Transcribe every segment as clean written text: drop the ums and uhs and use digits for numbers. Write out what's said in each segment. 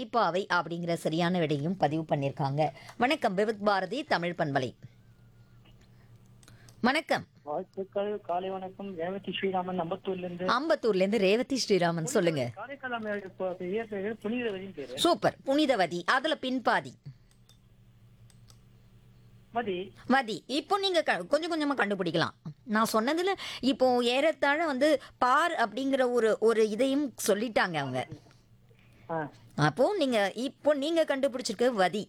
கைப்பாவை அப்படிங்கிற சரியான விடையும் பதிவு பண்ணியிருக்காங்க. வணக்கம் விவித் பாரதி தமிழ் பண்பலை. வணக்கம். வாழ்த்துக்கள். காலை வணக்கம். ரேவதி ஸ்ரீராமன் அம்பத்தூர்லேருந்து. அம்பத்தூர்லேருந்து ரேவதி ஸ்ரீராமன், சொல்லுங்க. காரைக்கால் பேர் புனிதவதின்னு பேரு. சூப்பர். புனிதவதி, அதுல பின்பாதி மதி. மதி. இப்போ நீங்க கொஞ்சம் கொஞ்சமா கண்டுபிடிக்கலாம். நான் சொன்னதுல இப்போ ஏறத்தாழ வந்து பார் அப்படிங்கிற ஒரு இதையும் சொல்லிட்டாங்க அவங்க. ஆ, அப்போ நீங்க கண்டுபிடிச்சிருக்க வதி.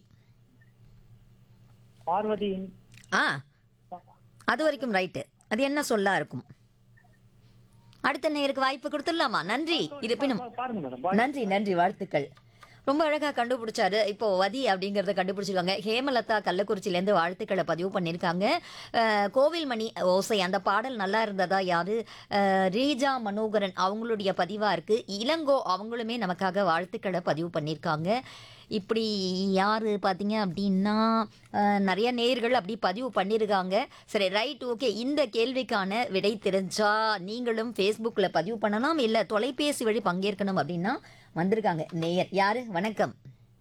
பார்வதி. ஆ, அது வரைக்கும் ரைட்டு. அது என்ன சொல்லா இருக்கும்? அடுத்த நேருக்கு வாய்ப்பு கொடுத்துடலாமா? நன்றி. இருப்பினும் பாருங்க மேடம். நன்றி நன்றி, வாழ்த்துக்கள். ரொம்ப அழகா கண்டுபிடிச்சாரு. இப்போ வதி அப்படிங்கறத கண்டுபிடிச்சிருக்காங்க. ஹேமலதா கள்ளக்குறிச்சியிலேருந்து வாழ்த்துக்களை பதிவு பண்ணியிருக்காங்க. கோவில் மணி ஓசை அந்த பாடல் நல்லா இருந்ததா யாரு? ரீஜா மனோகரன் அவங்களுடைய பதிவா இருக்கு. இளங்கோ அவங்களுமே நமக்காக வாழ்த்துக்களை பதிவு பண்ணியிருக்காங்க. இப்படி யார் பார்த்தீங்க அப்படின்னா நிறைய நேயர்கள் அப்படி பதிவு பண்ணியிருக்காங்க. சரி, ரைட், ஓகே. இந்த கேள்விக்கான விடை தெரிஞ்சா நீங்களும் ஃபேஸ்புக்கில் பதிவு பண்ணலாம், இல்லை தொலைபேசி வழி பங்கேற்கணும் அப்படின்னா வந்திருக்காங்க நேயர். யாரு? வணக்கம்.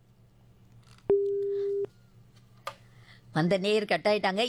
அந்த நேயர் கட் ஆயிட்டாங்க.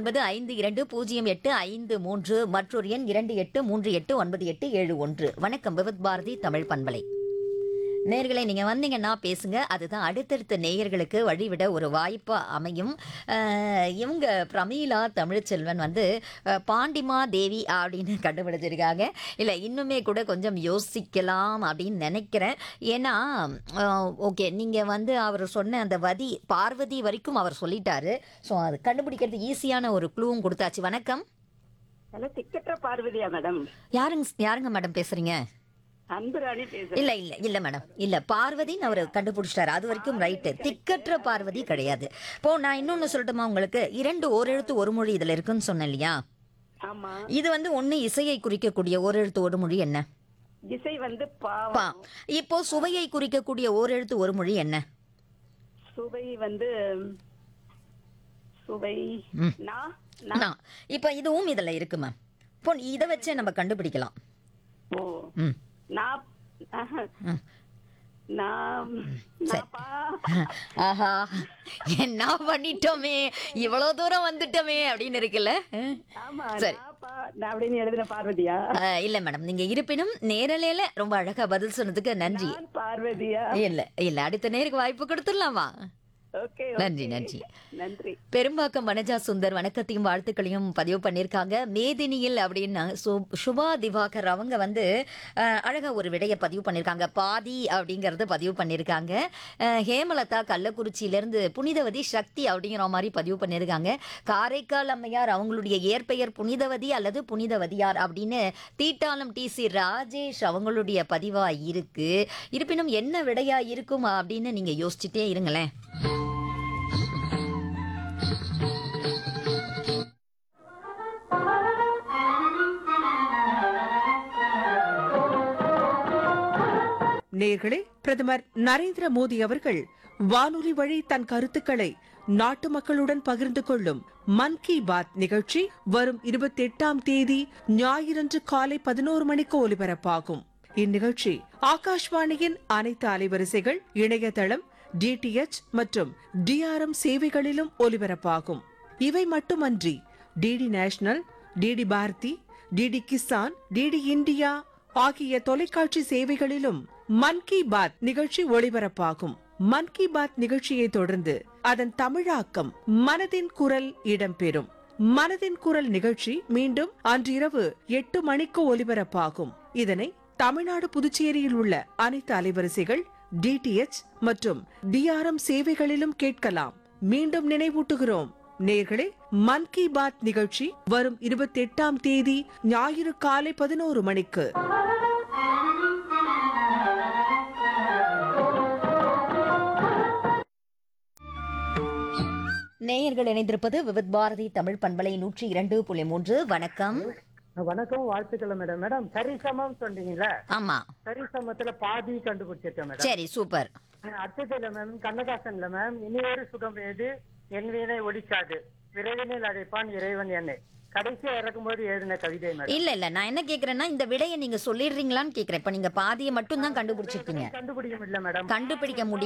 29520853 மற்றொரு எண் 28389871. வணக்கம் விவித் பாரதி தமிழ் பண்பலை. நேயர்களை நீங்கள் வந்தீங்கன்னா பேசுங்க. அதுதான் அடுத்தடுத்த நேயர்களுக்கு வழிவிட ஒரு வாய்ப்பாக அமையும். இவங்க பிரமீளா தமிழ்ச்செல்வன் வந்து பாண்டிமா தேவி அப்படின்னு கண்டுபிடிச்சிருக்காங்க. இல்லை, இன்னுமே கூட கொஞ்சம் யோசிக்கலாம் அப்படின்னு நினைக்கிறேன். ஏன்னா ஓகே, நீங்கள் வந்து அவர் சொன்ன அந்த வதி பார்வதி வரைக்கும் அவர் சொல்லிட்டாரு. ஸோ அது கண்டுபிடிக்கிறது ஈஸியான ஒரு க்ளூவும் கொடுத்தாச்சு. வணக்கம். ஹலோ, திக்கற்ற பார்வதியா மேடம்? யாருங்க மேடம் பேசுறீங்க? அன்புராணி பேசுறேன். இல்ல இல்ல இல்ல மேடம், இல்ல, பார்வதின்னு அவர் கண்டுபிடிச்சிட்டாரு. அது வரைக்கும் ரைட்டு. திக்கற்ற பார்வதி கிடையாது. இப்போ நான் இன்னொன்னு சொல்லட்டுமா உங்களுக்கு? 2 ஓரெழுத்து ஒரு மொழி இதுல இருக்குன்னு சொன்னேன் இல்லையா? ஆமா. இது வந்து ஒண்ணு இசையை குறிக்கக்கூடிய ஓரெழுத்து ஒரு மொழி என்ன? இசை வந்து பா. பாவம். இப்போ சுவையை குறிக்கக்கூடிய ஓரெழுத்து ஒரு மொழி என்ன? சுவை வந்து சுவை ம். நா. நான் இப்போ இதுவும் இதுல இருக்கு மேம். இப்போ இதை வச்சே நம்ம கண்டுபிடிக்கலாம். ஓ, ம். நா. ஆஹா. நாம். சரி. நாப்பா. ஆஹா, என்ன பண்ணிட்டோமே, இவ்வளவு தூரம் வந்துட்டோமே அப்படின்னு இருக்குல்ல. ஆமா, சரி. நாப்பா நான் அப்படின்னு எழுதின பார்வதியா? இல்ல மேடம், நீங்க இருப்பினும் நேரலையில ரொம்ப அழகா பதில் சொன்னதுக்கு நன்றி. நான் பார்வதியா? இல்ல இல்ல, அடுத்த நேருக்கு வாய்ப்பு கொடுத்துடலாமா? ஓகே, நன்றி ஓகே. நன்றி. நன்றி. பெரும்பாக்கம் வனஜா சுந்தர் வணக்கத்தையும் வாழ்த்துக்களையும் பதிவு பண்ணியிருக்காங்க. மேதினியில் அப்படின்னு சுபா திவாகர் அவங்க வந்து அழகா ஒரு விடையை பதிவு பண்ணியிருக்காங்க. பாதி அப்படிங்கறத பதிவு பண்ணியிருக்காங்க. ஹேமலதா கள்ளக்குறிச்சியிலேருந்து புனிதவதி சக்தி அப்படிங்கிற மாதிரி பதிவு பண்ணியிருக்காங்க. காரைக்கால் அம்மையார் அவங்களுடைய இயற்பெயர் புனிதவதி அல்லது புனிதவதியார் அப்படின்னு தீட்டாளம் டிசி ராஜேஷ் அவங்களுடைய பதிவா இருக்கு. இருப்பினும் என்ன விடையா இருக்கும் அப்படின்னு நீங்க யோசிச்சுட்டே இருங்களேன். நேர்களே, பிரதமர் நரேந்திர மோடி அவர்கள் வானொலி வழி தன் கருத்துக்களை நாட்டு மக்களுடன் பகிர்ந்து கொள்ளும் மன் கி பாத் நிகழ்ச்சி வரும் 28ஆம் தேதி ஞாயிறன்று காலை 11 மணிக்கு ஒலிபரப்பாகும். இந்நிகழ்ச்சி ஆகாஷ்வாணியின் அனைத்து அலைவரிசைகள், இணையதளம், டிடிஎச் மற்றும் டிஆர்எம் சேவைகளிலும் ஒலிபரப்பாகும். இவை மட்டுமன்றி DD national, DD Bharathi, DD Kisan, DD India ஆகிய தொலைக்காட்சி சேவைகளிலும் மன் கி பாத் நிகழ்ச்சி ஒளிபரப்பாகும். மன் கி பாத் நிகழ்ச்சியை தொடர்ந்து அதன் தமிழாக்கம் மனதின் குரல் இடம்பெறும். மனதின் குரல் நிகழ்ச்சி மீண்டும் அன்றிரவு 8 மணிக்கு ஒலிபரப்பாகும். இதனை தமிழ்நாடு, புதுச்சேரியில் உள்ள அனைத்து அலைவரிசைகள், டிடிஎச் மற்றும் டிஆர்எம் சேவைகளிலும் கேட்கலாம். மீண்டும் நினைவூட்டுகிறோம் நேர்களே, மன் கி பாத் நிகழ்ச்சி வரும் 28ஆம் தேதி ஞாயிறு காலை 11 மணிக்கு. நேயர்கள் இணைந்திருப்பது விவித் பாரதி தமிழ் பண்பலை 102.3. வணக்கம். வணக்கம், வாழ்த்துக்கள் மேடம். மேடம், சரிசமம் சொன்னீங்களா? ஆமா, சரிசமத்துல பாதி கண்டுபிடிச்சிருக்கேன் மேடம். சரி, சூப்பர். அடுத்ததுல மேம் கண்ணதாசன்ல மேம், இனியொரு சுகம் ஏது என் வீணை ஒலிக்காது, விரைவினில் அழைப்பான் இறைவன் என்னை. கடைசியா இறக்கும்போது எழுதின கவிதை மேடம். இல்ல இல்ல, நான் என்ன கேக்குறேன்னா இந்த விடையை நீங்க சொல்லிடுறீங்களான்னு கேக்குறேன். இப்ப நீங்க பாதியை மட்டும் தான் கண்டுபிடிச்சிருக்கீங்க. கண்டுபிடிக்க முடியல மேடம். கண்டுபிடிக்க முடியும்.